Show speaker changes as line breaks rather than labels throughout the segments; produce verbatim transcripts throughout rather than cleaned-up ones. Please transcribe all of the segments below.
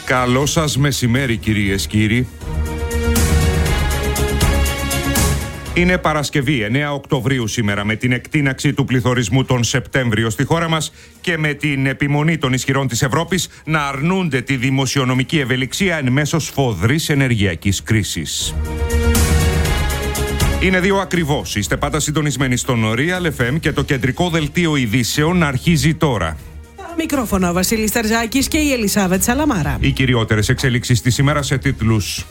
Καλό σας μεσημέρι, κυρίες, κύριοι. Είναι Παρασκευή, εννέα Οκτωβρίου σήμερα, με την εκτείναξη του πληθωρισμού τον Σεπτέμβριο στη χώρα μας και με την επιμονή των ισχυρών της Ευρώπης να αρνούνται τη δημοσιονομική ευελιξία εν μέσω σφοδρής ενεργειακής κρίσης. Είναι δύο ακριβώς. Είστε πάντα συντονισμένοι στον Real εφ εμ και το κεντρικό δελτίο ειδήσεων αρχίζει τώρα.
Μικρόφωνο ο Βασίλης Ταρζάκης και η Ελισάβετ Σαλαμάρα.
Οι κυριότερες εξελίξεις της ημέρα σε τίτλους.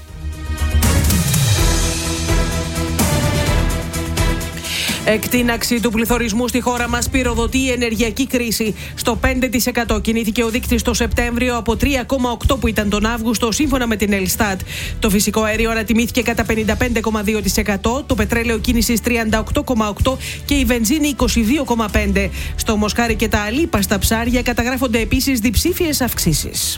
Εκτείναξη του πληθωρισμού στη χώρα μας πυροδοτεί η ενεργειακή κρίση. Στο πέντε τοις εκατό κινήθηκε ο δείκτης το Σεπτέμβριο από τρία κόμμα οκτώ που ήταν τον Αύγουστο, σύμφωνα με την Ελστάτ. Το φυσικό αέριο ανατιμήθηκε κατά πενήντα πέντε κόμμα δύο τοις εκατό, το πετρέλαιο κίνησης τριάντα οκτώ κόμμα οκτώ τοις εκατό και η βενζίνη είκοσι δύο κόμμα πέντε τοις εκατό. Στο μοσχάρι και τα αλίπαστα ψάρια καταγράφονται επίσης διψήφιες αυξήσεις.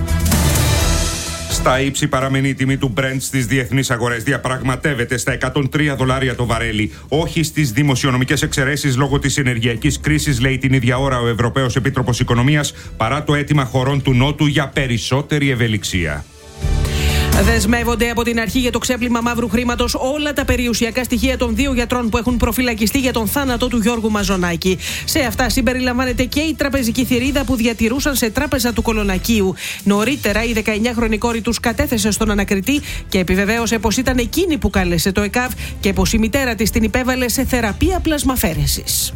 Στα ύψη παραμένει η τιμή του Brent στις διεθνείς αγορές. Διαπραγματεύεται στα εκατόν τρία δολάρια το βαρέλι. Όχι στις δημοσιονομικές εξαιρέσεις λόγω της ενεργειακής κρίσης, λέει την ίδια ώρα ο Ευρωπαίος Επίτροπος Οικονομίας, παρά το αίτημα χωρών του Νότου για περισσότερη ευελιξία.
Δεσμεύονται από την αρχή για το ξέπλυμα μαύρου χρήματος όλα τα περιουσιακά στοιχεία των δύο γιατρών που έχουν προφυλακιστεί για τον θάνατο του Γιώργου Μαζονάκη. Σε αυτά συμπεριλαμβάνεται και η τραπεζική θηρίδα που διατηρούσαν σε τράπεζα του Κολονακίου. Νωρίτερα, η δεκαεννιάχρονη κόρη τους κατέθεσε στον ανακριτή και επιβεβαίωσε πως ήταν εκείνη που κάλεσε το ΕΚΑΒ και πως η μητέρα της την υπέβαλε σε θεραπεία πλασμαφέρεσης.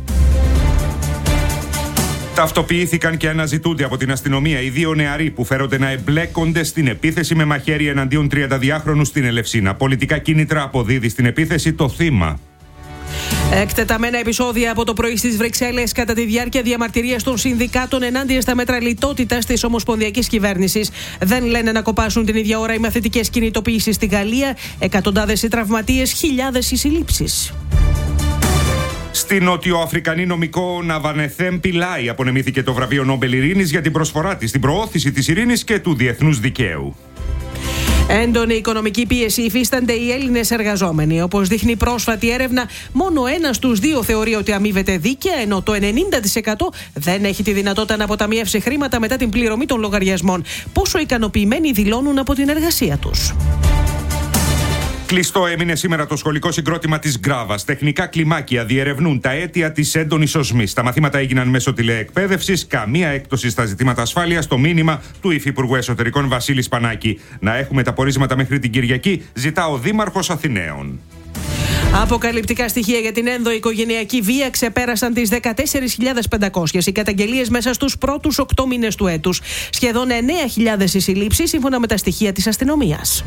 Ταυτοποιήθηκαν και αναζητούνται από την αστυνομία οι δύο νεαροί που φέρονται να εμπλέκονται στην επίθεση με μαχαίρι εναντίον τριανταδυάχρονου στην Ελευσίνα. Πολιτικά κίνητρα αποδίδει στην επίθεση το θύμα.
Εκτεταμένα επεισόδια από το πρωί στις Βρυξέλλες κατά τη διάρκεια διαμαρτυρίας των συνδικάτων ενάντια στα μέτρα λιτότητας της ομοσπονδιακής κυβέρνησης. Δεν λένε να κοπάσουν την ίδια ώρα οι μαθητικές κινητοποιήσεις στη Γαλλία. Εκατοντάδες οι τραυματίες, χιλιάδες οι συλλήψεις.
Στην νοτιοαφρικανή νομικό Ναβανεθέμ Πιλάι απονεμήθηκε το βραβείο Νόμπελ Ειρήνης για την προσφορά της στην προώθηση της ειρήνης και του διεθνούς δικαίου.
Έντονη οικονομική πίεση υφίστανται οι Έλληνες εργαζόμενοι. Όπως δείχνει πρόσφατη έρευνα, μόνο ένας στους δύο θεωρεί ότι αμείβεται δίκαια, ενώ το ενενήντα τοις εκατό δεν έχει τη δυνατότητα να αποταμιεύσει χρήματα μετά την πληρωμή των λογαριασμών. Πόσο ικανοποιημένοι δηλώνουν από την εργασία τους.
Κλειστό έμεινε σήμερα το σχολικό συγκρότημα της Γκράβας. Τεχνικά κλιμάκια διερευνούν τα αίτια της έντονης οσμής. Τα μαθήματα έγιναν μέσω τηλεεκπαίδευσης. Καμία έκπτωση στα ζητήματα ασφάλειας. Το μήνυμα του Υφυπουργού Εσωτερικών Βασίλη Σπανάκη. Να έχουμε τα πορίσματα μέχρι την Κυριακή, ζητά ο Δήμαρχος Αθηναίων.
Αποκαλυπτικά στοιχεία για την ενδοοικογενειακή βία ξεπέρασαν τις δεκατέσσερις χιλιάδες πεντακόσιες οι καταγγελίες μέσα στους πρώτους οκτώ μήνες του έτους. Σχεδόν εννέα χιλιάδες οι συλλήψεις, σύμφωνα με τα στοιχεία της αστυνομίας.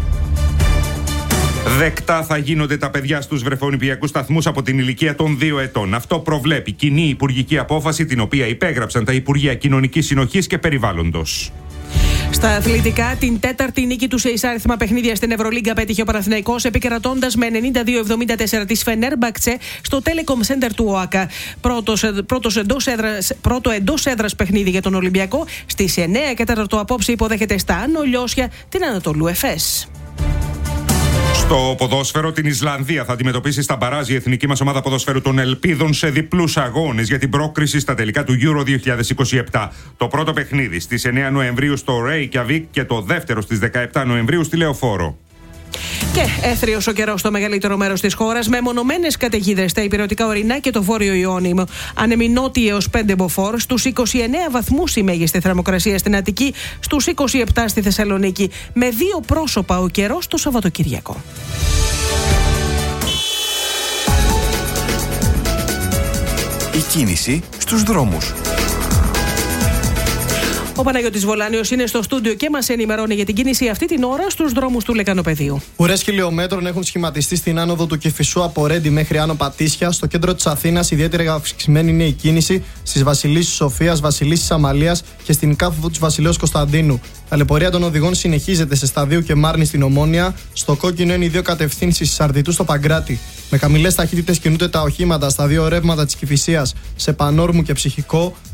Δεκτά θα γίνονται τα παιδιά στους βρεφονιπιακούς σταθμούς από την ηλικία των δύο ετών. Αυτό προβλέπει κοινή υπουργική απόφαση, την οποία υπέγραψαν τα Υπουργεία Κοινωνικής Συνοχής και Περιβάλλοντος.
Στα αθλητικά, την τέταρτη νίκη του σε εισάριθμα παιχνίδια στην Ευρωλίγκα πέτυχε ο Παναθηναϊκός, επικρατώντας με ενενήντα δύο εβδομήντα τέσσερα της Φενέρμπαξε στο Telecom Center του ΟΑΚΑ. Πρώτος, πρώτος εντός έδρας, πρώτο εντός έδρας παιχνίδι για τον Ολυμπιακό. Στις εννέα και τέσσερα απόψε υποδέχεται στα Άνω Λιώσια την Ανατολού Εφές.
Στο ποδόσφαιρο, την Ισλανδία θα αντιμετωπίσει στα μπαράζ η εθνική μας ομάδα ποδοσφαίρου των Ελπίδων σε διπλούς αγώνες για την πρόκριση στα τελικά του Euro δύο χιλιάδες είκοσι επτά. Το πρώτο παιχνίδι στις εννέα Νοεμβρίου στο Reykjavik και το δεύτερο στις δεκαεπτά Νοεμβρίου στη Λεωφόρο.
Και έθριος ο καιρός στο μεγαλύτερο μέρος της χώρας, με μονομένες καταιγίδες στα υπηρετικά ορεινά και το βόρειο Ιόνιο. Ανέμει νότιοι έως πέντε μποφόρ, στους είκοσι εννέα βαθμούς η μέγιστη θερμοκρασία στην Αττική, στους είκοσι επτά στη Θεσσαλονίκη. Με δύο πρόσωπα ο καιρός το Σαββατοκύριακο.
Η κίνηση στους δρόμους.
Ο Παναγιώτης Βολάνιος είναι στο στούντιο και μας ενημερώνει για την κίνηση αυτή την ώρα στους δρόμους του Λεκανοπεδίου.
Ουρές χιλιόμετρων έχουν σχηματιστεί στην άνοδο του Κηφισού από Ρέντι μέχρι Άνω Πατήσια. Στο κέντρο της Αθήνας ιδιαίτερα αυξημένη είναι η κίνηση στις Βασιλίσσης Σοφίας, Βασιλίσσης Αμαλίας και στην κάθοδο της Βασιλέως Κωνσταντίνου. Ταλαιπωρία των οδηγών συνεχίζεται σε Σταδίου και Μάρνη στην Ομόνια. Στο κόκκινο είναι οι δύο κατευθύνσεις Σαρδιτού στο Παγκράτη. Με χαμηλές ταχύτητες κινούνται τα οχήματα στα δύο ρεύματα της Κηφισίας σε Πανόρμου και Ψυχικό.